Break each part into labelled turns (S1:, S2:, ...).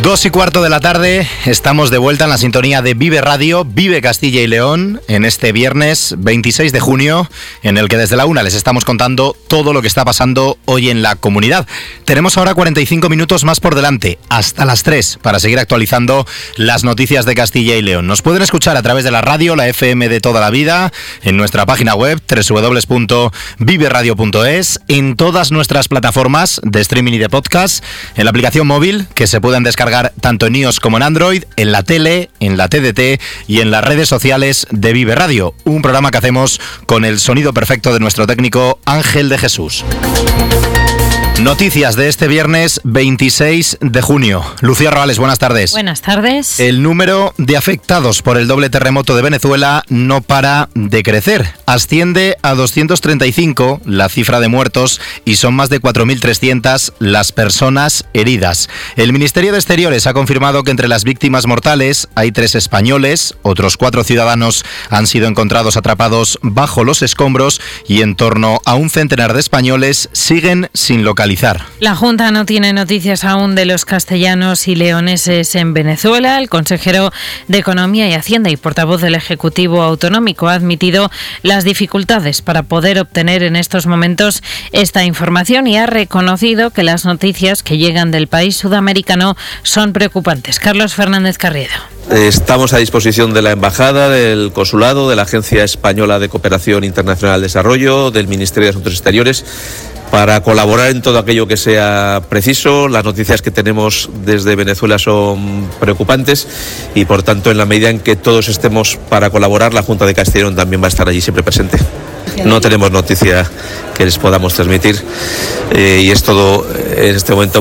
S1: 2:15 de la tarde, estamos de vuelta en la sintonía de Vive Radio, Vive Castilla y León, en este viernes 26 de junio, en el que desde la 1 les estamos contando todo lo que está pasando hoy en la comunidad. Tenemos ahora 45 minutos más por delante, hasta las 3, para seguir actualizando las noticias de Castilla y León. Nos pueden escuchar a través de la radio, la FM de toda la vida, en nuestra página web, www.viveradio.es, en todas nuestras plataformas de streaming y de podcast, en la aplicación móvil, que se pueden descargar tanto en iOS como en Android, en la tele, en la TDT y en las redes sociales de Vive Radio, un programa que hacemos con el sonido perfecto de nuestro técnico Ángel de Jesús. Noticias de este viernes 26 de junio. Lucía Roales, buenas tardes.
S2: Buenas tardes. El
S1: número de afectados por el doble terremoto de Venezuela no para de crecer. Asciende a 235 la cifra de muertos y son más de 4.300 las personas heridas. El Ministerio de Exteriores ha confirmado que entre las víctimas mortales hay 3 españoles, otros 4 ciudadanos han sido encontrados atrapados bajo los escombros y en torno a un centenar de españoles siguen sin localizar.
S2: La Junta no tiene noticias aún de los castellanos y leoneses en Venezuela. El consejero de Economía y Hacienda y portavoz del Ejecutivo Autonómico ha admitido las dificultades para poder obtener en estos momentos esta información y ha reconocido que las noticias que llegan del país sudamericano son preocupantes. Carlos Fernández Carriedo.
S3: Estamos a disposición de la Embajada, del Consulado, de la Agencia Española de Cooperación Internacional de Desarrollo, del Ministerio de Asuntos Exteriores, para colaborar en todo aquello que sea preciso. Las noticias que tenemos desde Venezuela son preocupantes y, por tanto, en la medida en que todos estemos para colaborar, la Junta de Castilla y León también va a estar allí siempre presente. No tenemos noticia que les podamos transmitir y es todo en este momento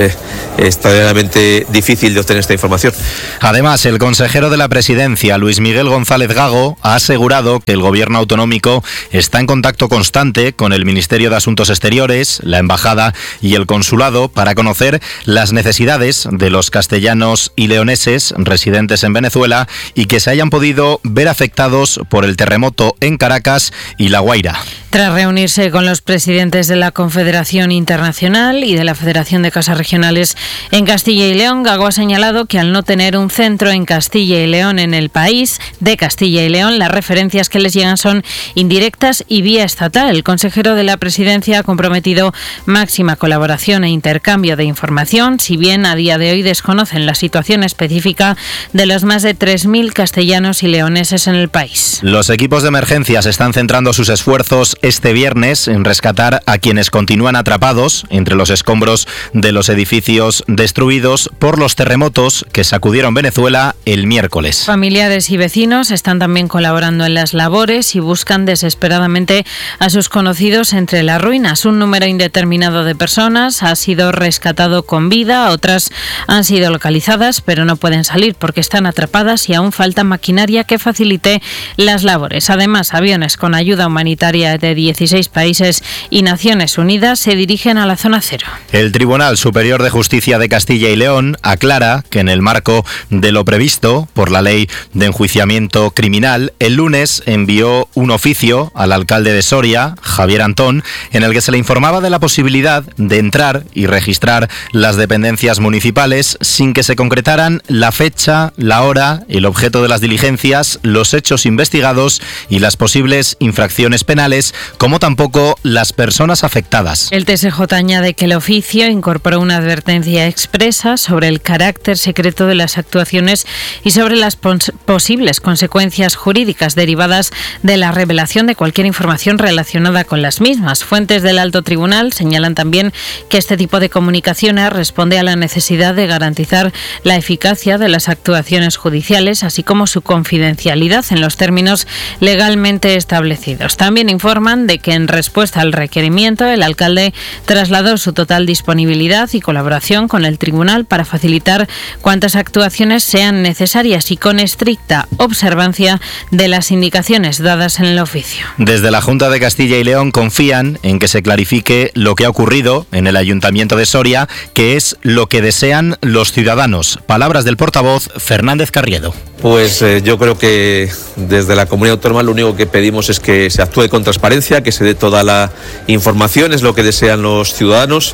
S3: extraordinariamente difícil de obtener esta información.
S1: Además, el consejero de la Presidencia, Luis Miguel González Gago, ha asegurado que el gobierno autonómico está en contacto constante con el Ministerio de Asuntos Exteriores, la Embajada y el Consulado para conocer las necesidades de los castellanos y leoneses residentes en Venezuela y que se hayan podido ver afectados por el terremoto en Caracas y La Guaira.
S2: Tras reunirse con los presidentes de la Confederación Internacional y de la Federación de Casas Regionales en Castilla y León, Gago ha señalado que al no tener un centro en Castilla y León en el país de Castilla y León, las referencias que les llegan son indirectas y vía estatal. El consejero de la Presidencia ha comprometido máxima colaboración e intercambio de información, si bien a día de hoy desconocen la situación específica de los más de 3.000 castellanos y leoneses en el país.
S1: Los equipos de emergencias están centrando sus esfuerzos este viernes en rescatar a quienes continúan atrapados entre los escombros de los edificios destruidos por los terremotos que sacudieron Venezuela el miércoles.
S2: Familiares y vecinos están también colaborando en las labores y buscan desesperadamente a sus conocidos entre las ruinas. Un número indeterminado de personas ha sido rescatado con vida, otras han sido localizadas pero no pueden salir porque están atrapadas y aún falta maquinaria que facilite las labores. Además, aviones con ayuda humanitaria de 16 países y Naciones Unidas se dirigen a la zona cero.
S1: El Tribunal Superior de Justicia de Castilla y León aclara que en el marco de lo previsto por la Ley de Enjuiciamiento Criminal, el lunes envió un oficio al alcalde de Soria, Javier Antón, en el que se le informaba de la posibilidad de entrar y registrar las dependencias municipales sin que se concretaran la fecha, la hora, el objeto de las diligencias, los hechos investigados y las posibles infracciones penales, como tampoco las personas afectadas.
S2: El TSJ añade que el oficio incorporó una advertencia expresa sobre el carácter secreto de las actuaciones y sobre las posibles consecuencias jurídicas derivadas de la revelación de cualquier información relacionada con las mismas. Fuentes del Alto Tribunal señalan también que este tipo de comunicaciones responde a la necesidad de garantizar la eficacia de las actuaciones judiciales, así como su confidencialidad en los términos legalmente establecidos. También informan de que en respuesta al requerimiento el alcalde trasladó su total disponibilidad y colaboración con el tribunal para facilitar cuantas actuaciones sean necesarias y con estricta observancia de las indicaciones dadas en el oficio.
S1: Desde la Junta de Castilla y León confían en que se clarifique lo que ha ocurrido en el Ayuntamiento de Soria, que es lo que desean los ciudadanos. Palabras del portavoz Fernández Carriedo.
S3: Pues yo creo que desde la comunidad autónoma lo único que pedimos es que se actúe con transparencia, que se dé toda la información, es lo que desean los ciudadanos,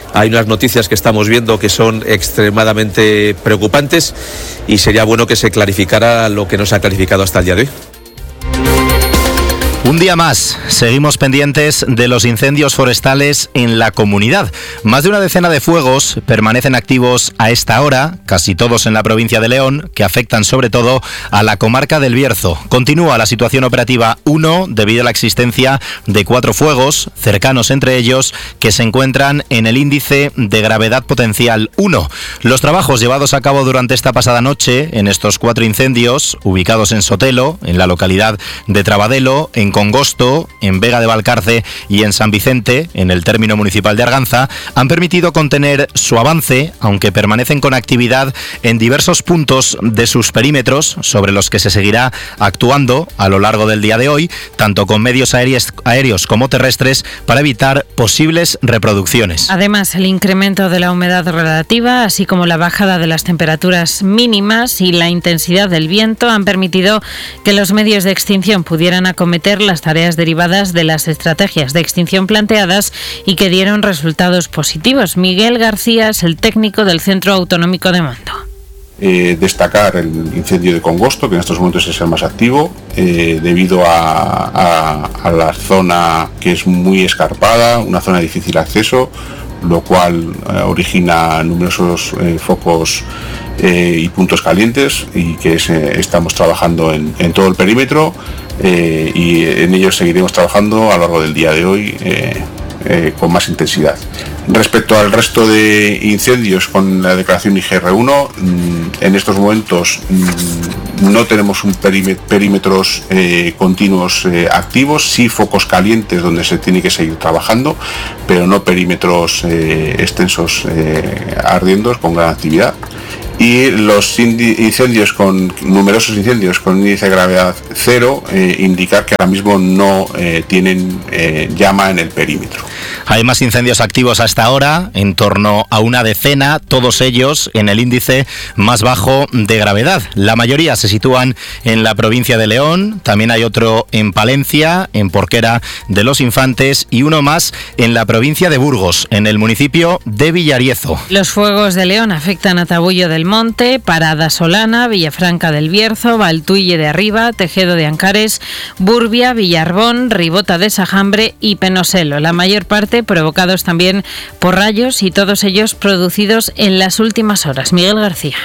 S3: hay unas noticias que estamos viendo que son extremadamente preocupantes y sería bueno que se clarificara lo que no se ha clarificado hasta el día de hoy.
S1: Un día más, seguimos pendientes de los incendios forestales en la comunidad. Más de una decena de fuegos permanecen activos a esta hora, casi todos en la provincia de León, que afectan sobre todo a la comarca del Bierzo. Continúa la situación operativa 1 debido a la existencia de 4 fuegos, cercanos entre ellos, que se encuentran en el índice de gravedad potencial 1. Los trabajos llevados a cabo durante esta pasada noche en estos 4 incendios, ubicados en Sotelo, en la localidad de Trabadelo, en Congosto, en Vega de Valcarce y en San Vicente, en el término municipal de Arganza, han permitido contener su avance, aunque permanecen con actividad en diversos puntos de sus perímetros, sobre los que se seguirá actuando a lo largo del día de hoy, tanto con medios aéreos como terrestres, para evitar posibles reproducciones.
S2: Además, el incremento de la humedad relativa, así como la bajada de las temperaturas mínimas y la intensidad del viento, han permitido que los medios de extinción pudieran acometer las tareas derivadas de las estrategias de extinción planteadas y que dieron resultados positivos. Miguel García es el técnico del Centro Autonómico de Mando.
S4: Destacar el incendio de Congosto, que en estos momentos es el más activo, debido a la zona que es muy escarpada, una zona de difícil acceso, lo cual origina numerosos focos y puntos calientes, y que estamos trabajando en todo el perímetro, y en ellos seguiremos trabajando a lo largo del día de hoy con más intensidad. Respecto al resto de incendios con la declaración IGR1, en estos momentos no tenemos perímetros continuos activos, sí focos calientes donde se tiene que seguir trabajando, pero no perímetros extensos ardiendo con gran actividad. Y los numerosos incendios con índice de gravedad 0, indicar que ahora mismo no tienen llama en el perímetro.
S1: Hay más incendios activos hasta ahora, en torno a una decena, todos ellos en el índice más bajo de gravedad. La mayoría se sitúan en la provincia de León, también hay otro en Palencia, en Porquera de los Infantes, y uno más en la provincia de Burgos, en el municipio de Villariezo.
S2: Los fuegos de León afectan a Tabullo del Monte, Parada Solana, Villafranca del Bierzo, Valtuille de Arriba, Tejedo de Ancares, Burbia, Villarbón, Ribota de Sajambre y Penoselo. La mayor parte provocados también por rayos, y todos ellos producidos en las últimas horas. Miguel García.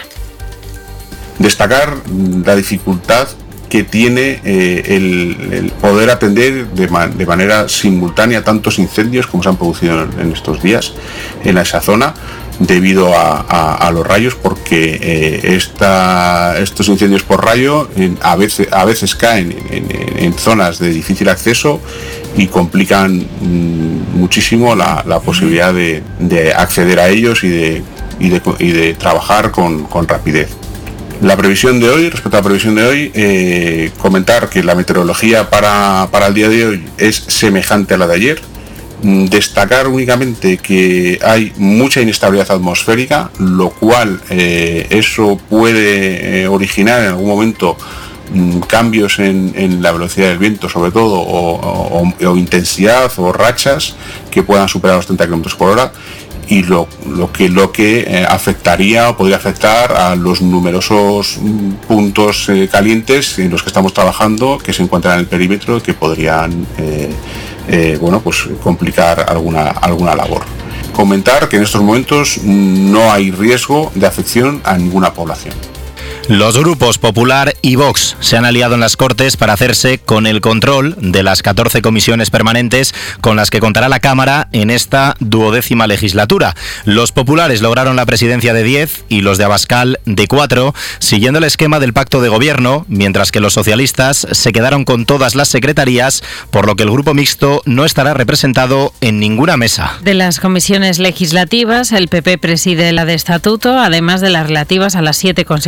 S4: Destacar la dificultad que tiene el poder atender de manera simultánea tantos incendios como se han producido en estos días en esa zona, debido a los rayos, porque estos incendios por rayo a veces caen en zonas de difícil acceso y complican muchísimo la posibilidad de acceder a ellos y de trabajar con rapidez. La previsión de hoy, respecto a la previsión de hoy, comentar que la meteorología para el día de hoy es semejante a la de ayer. Destacar únicamente que hay mucha inestabilidad atmosférica, lo cual eso puede originar en algún momento cambios en la velocidad del viento, sobre todo, o intensidad o rachas que puedan superar los 30 km por hora, y lo que afectaría o podría afectar a los numerosos puntos calientes en los que estamos trabajando, que se encuentran en el perímetro y que podrían complicar alguna labor. Comentar que en estos momentos no hay riesgo de afección a ninguna población.
S1: Los grupos Popular y Vox se han aliado en las Cortes para hacerse con el control de las 14 comisiones permanentes con las que contará la Cámara en esta 12ª legislatura. Los populares lograron la presidencia de 10 y los de Abascal de 4, siguiendo el esquema del pacto de gobierno, mientras que los socialistas se quedaron con todas las secretarías, por lo que el grupo mixto no estará representado en ninguna mesa.
S2: De las comisiones legislativas, el PP preside la de Estatuto, además de las relativas a las 7 consejerías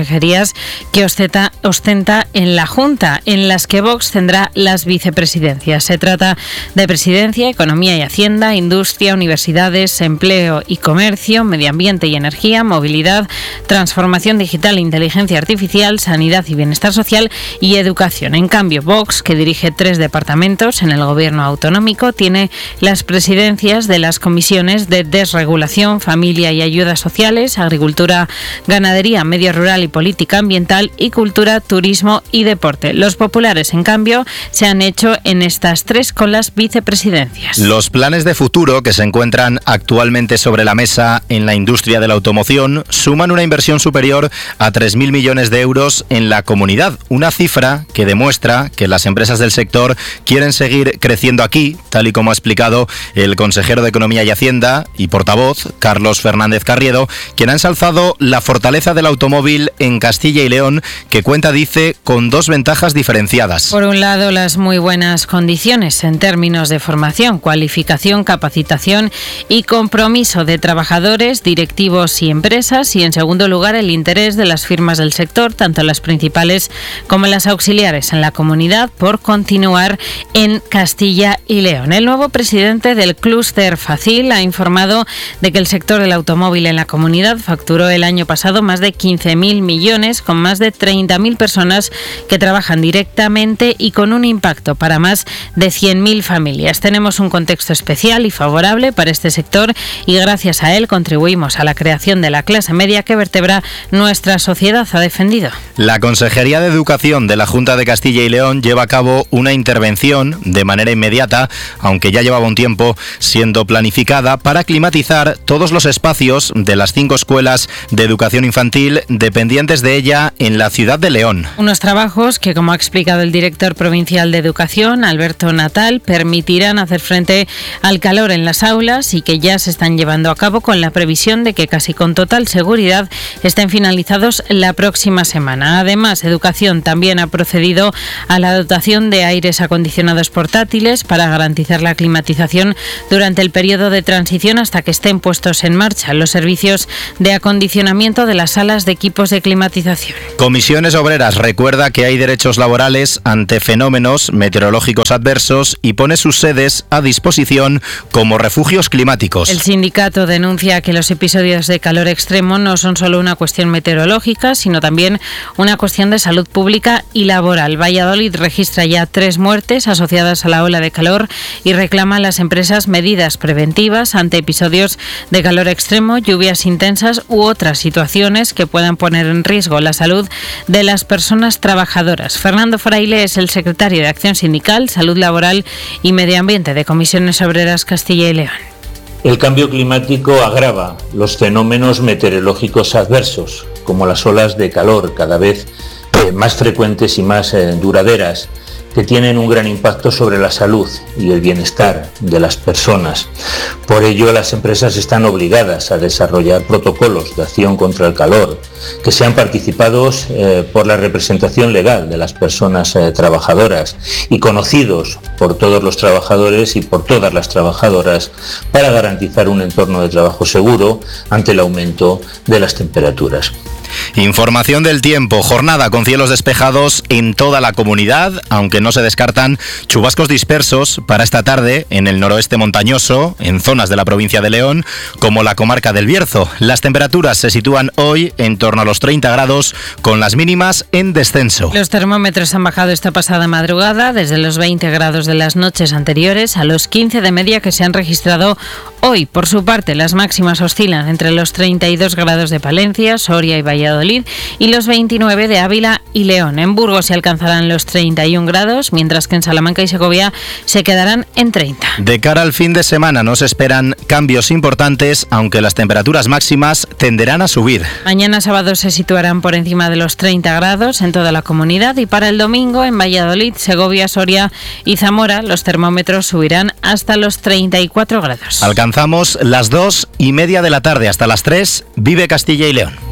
S2: competencias que ostenta en la Junta, en las que Vox tendrá las vicepresidencias. Se trata de Presidencia, Economía y Hacienda, Industria, Universidades, Empleo y Comercio, Medio Ambiente y Energía, Movilidad, Transformación Digital e Inteligencia Artificial, Sanidad y Bienestar Social y Educación. En cambio, Vox, que dirige 3 departamentos en el Gobierno autonómico, tiene las presidencias de las comisiones de Desregulación, Familia y Ayudas Sociales, Agricultura, Ganadería, Medio Rural y Política Ambiental y Cultura, Turismo y Deporte. Los populares, en cambio, se han hecho en estas 3 con las vicepresidencias.
S1: Los planes de futuro que se encuentran actualmente sobre la mesa en la industria de la automoción suman una inversión superior a 3.000 millones de euros en la comunidad, una cifra que demuestra que las empresas del sector quieren seguir creciendo aquí, tal y como ha explicado el consejero de Economía y Hacienda y portavoz, Carlos Fernández Carriedo, quien ha ensalzado la fortaleza del automóvil en Castilla y León, que cuenta, dice, con 2 ventajas diferenciadas.
S2: Por un lado, las muy buenas condiciones en términos de formación, cualificación, capacitación y compromiso de trabajadores, directivos y empresas, y en segundo lugar, el interés de las firmas del sector, tanto las principales como las auxiliares en la comunidad, por continuar en Castilla y León. El nuevo presidente del clúster Facil ha informado de que el sector del automóvil en la comunidad facturó el año pasado más de 15.000 millones, con más de 30.000 personas que trabajan directamente y con un impacto para más de 100.000 familias. Tenemos un contexto especial y favorable para este sector y gracias a él contribuimos a la creación de la clase media que vertebra nuestra sociedad, ha defendido.
S1: La Consejería de Educación de la Junta de Castilla y León lleva a cabo una intervención de manera inmediata, aunque ya llevaba un tiempo siendo planificada, para climatizar todos los espacios de las 5 escuelas de educación infantil dependientes de ella en la ciudad de León.
S2: Unos trabajos que, como ha explicado el director provincial de Educación, Alberto Natal, permitirán hacer frente al calor en las aulas y que ya se están llevando a cabo con la previsión de que casi con total seguridad estén finalizados la próxima semana. Además, Educación también ha procedido a la dotación de aires acondicionados portátiles para garantizar la climatización durante el periodo de transición hasta que estén puestos en marcha los servicios de acondicionamiento de las salas de equipos de climatización.
S1: Comisiones Obreras recuerda que hay derechos laborales ante fenómenos meteorológicos adversos y pone sus sedes a disposición como refugios climáticos.
S2: El sindicato denuncia que los episodios de calor extremo no son solo una cuestión meteorológica, sino también una cuestión de salud pública y laboral. Valladolid registra ya 3 muertes asociadas a la ola de calor y reclama a las empresas medidas preventivas ante episodios de calor extremo, lluvias intensas u otras situaciones que puedan poner en riesgo la salud de las personas trabajadoras. Fernando Fraile es el secretario de Acción Sindical, Salud Laboral y Medio Ambiente de Comisiones Obreras Castilla y León.
S5: El cambio climático agrava los fenómenos meteorológicos adversos, como las olas de calor cada vez más frecuentes y más duraderas, que tienen un gran impacto sobre la salud y el bienestar de las personas. Por ello, las empresas están obligadas a desarrollar protocolos de acción contra el calor, que sean participados por la representación legal de las personas trabajadoras y conocidos por todos los trabajadores y por todas las trabajadoras, para garantizar un entorno de trabajo seguro ante el aumento de las temperaturas.
S1: Información del tiempo, jornada con cielos despejados en toda la comunidad, aunque no se descartan chubascos dispersos para esta tarde en el noroeste montañoso, en zonas de la provincia de León, como la comarca del Bierzo. Las temperaturas se sitúan hoy en torno a los 30 grados, con las mínimas en descenso.
S2: Los termómetros han bajado esta pasada madrugada desde los 20 grados de las noches anteriores a los 15 de media que se han registrado hoy. Por su parte, las máximas oscilan entre los 32 grados de Palencia, Soria y Valladolid y los 29 de Ávila y León. En Burgos se alcanzarán los 31 grados, mientras que en Salamanca y Segovia se quedarán en 30.
S1: De cara al fin de semana no se esperan cambios importantes, aunque las temperaturas máximas tenderán a subir.
S2: Mañana sábado se situarán por encima de los 30 grados en toda la comunidad y para el domingo en Valladolid, Segovia, Soria y Zamora los termómetros subirán hasta los 34 grados.
S1: Alcanzamos las 2:30 de la tarde. Hasta las 3, vive Castilla y León.